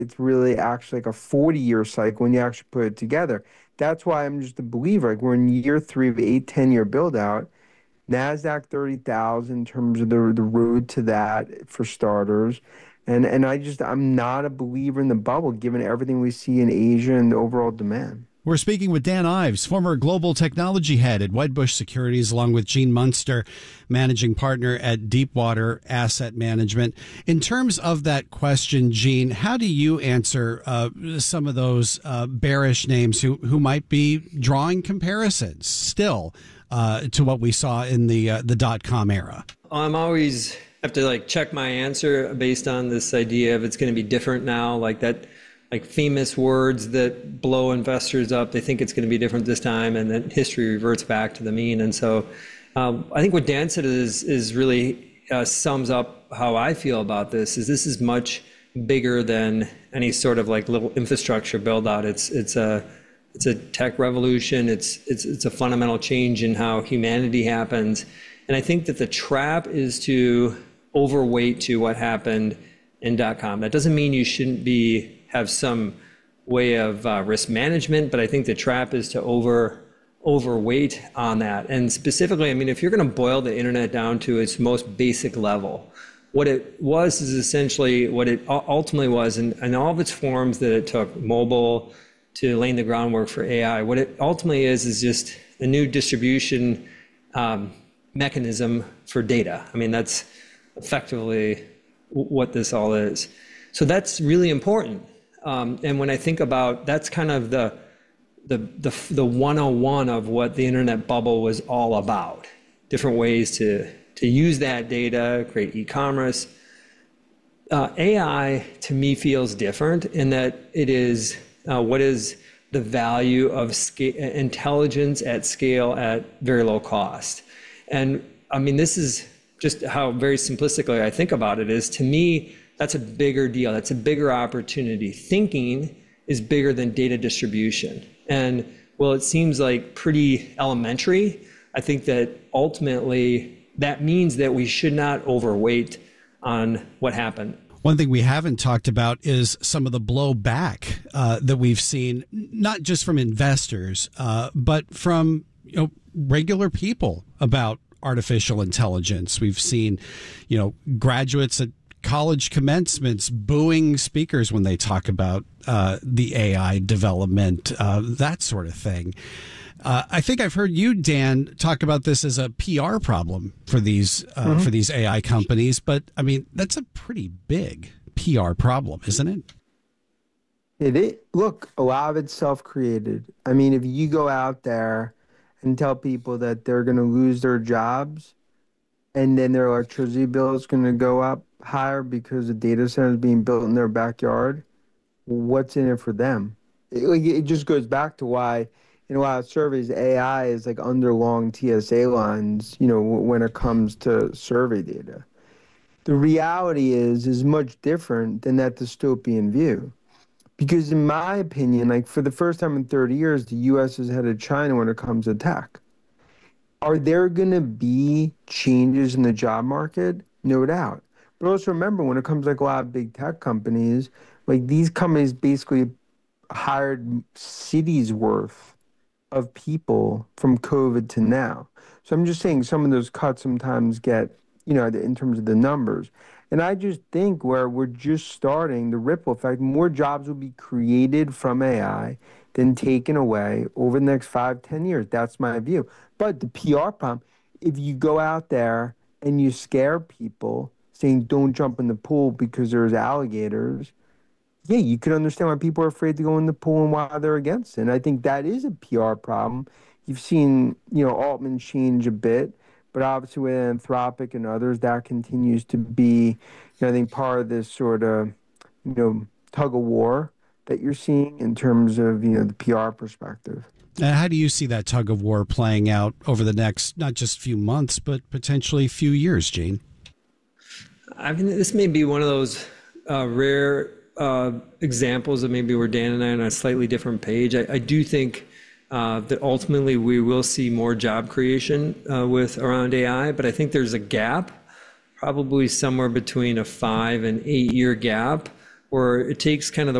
It's really actually like a 40-year cycle when you actually put it together. That's why I'm just a believer. Like we're in year three of 8, 10 year build out. NASDAQ 30,000 in terms of the road to that for starters. And I'm not a believer in the bubble given everything we see in Asia and the overall demand. We're speaking with Dan Ives, former global technology head at Wedbush Securities, along with Gene Munster, managing partner at Deepwater Asset Management. In terms of that question, Gene, how do you answer some of those bearish names who might be drawing comparisons still to what we saw in the dot-com era? I'm always have to check my answer based on this idea of it's going to be different now, like famous words that blow investors up. They think it's going to be different this time, and then history reverts back to the mean. And so I think what Dan said is really sums up how I feel about this. This is much bigger than any sort of little infrastructure build out. It's a tech revolution. It's a fundamental change in how humanity happens. And I think that the trap is to overweight to what happened in .com. That doesn't mean you shouldn't have some way of risk management, but I think the trap is to overweight on that. And specifically, I mean, if you're going to boil the internet down to its most basic level, what it was is essentially what it ultimately was, in all of its forms that it took, mobile to laying the groundwork for AI. What it ultimately is just a new distribution mechanism for data. I mean, that's effectively what this all is. So that's really important. And when I think about, that's kind of the 101 of what the internet bubble was all about. Different ways to use that data, create e-commerce. AI to me feels different in that it is what is the value of intelligence at scale at very low cost. And I mean, this is just how very simplistically I think about it is, to me, that's a bigger deal. That's a bigger opportunity. Thinking is bigger than data distribution. And well, it seems like pretty elementary. I think that ultimately that means that we should not overweight on what happened. One thing we haven't talked about is some of the blowback that we've seen, not just from investors, but from regular people about artificial intelligence. We've seen, graduates at college commencements booing speakers when they talk about the AI development, that sort of thing. I think I've heard you, Dan, talk about this as a PR problem for these AI companies, but I mean that's a pretty big PR problem, isn't it? It is. Look, a lot of it's self-created. I mean, if you go out there and tell people that they're going to lose their jobs, and then their electricity bill is going to go up higher because the data center is being built in their backyard, what's in it for them? It just goes back to why in a lot of surveys, AI is like under long TSA lines, when it comes to survey data. The reality is much different than that dystopian view. Because in my opinion, for the first time in 30 years, the U.S. is ahead of China when it comes to tech. Are there going to be changes in the job market? No doubt. But also remember, when it comes to a lot of big tech companies, these companies basically hired cities worth of people from COVID to now. So I'm just saying some of those cuts sometimes get, in terms of the numbers. And I just think where we're just starting the ripple effect, more jobs will be created from AI than taken away over the next 5, 10 years. That's my view. But the PR problem, if you go out there and you scare people saying don't jump in the pool because there's alligators, yeah, you could understand why people are afraid to go in the pool and why they're against it. And I think that is a PR problem. You've seen, Altman change a bit, but obviously with Anthropic and others, that continues to be, I think, part of this sort of, tug of war that you're seeing in terms of, the PR perspective. How do you see that tug of war playing out over the next, not just few months, but potentially few years, Gene? I mean, this may be one of those rare examples of maybe where Dan and I are on a slightly different page. I do think that ultimately we will see more job creation with around AI, but I think there's a gap, probably somewhere between a 5 and 8 year gap where it takes kind of the